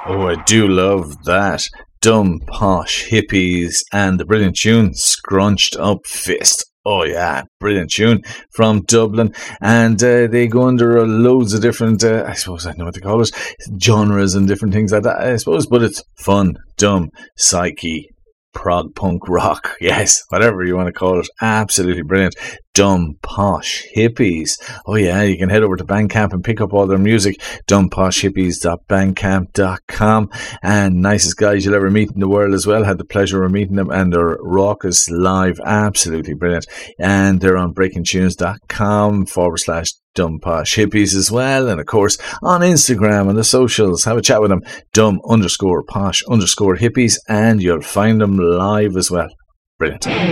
Oh, I do love that. Dumb Posh Hippies and the brilliant tune Scrunched Up Fist. Oh yeah, brilliant tune from Dublin, and they go under loads of different, I suppose I know what they call it, genres and different things like that, I suppose, but it's fun, dumb, psyche, prog punk rock, yes, whatever you want to call it, absolutely brilliant. Dumb Posh Hippies. Oh yeah, you can head over to Bandcamp and pick up all their music, dumbposhhippies.bandcamp.com, and nicest guys you'll ever meet in the world as well. Had the pleasure of meeting them, and they're raucous live, absolutely brilliant. And they're on breakingtunes.com/Dumb Posh Hippies as well, and of course on Instagram and the socials. Have a chat with them, dumb_posh_hippies, and you'll find them live as well. Brilliant.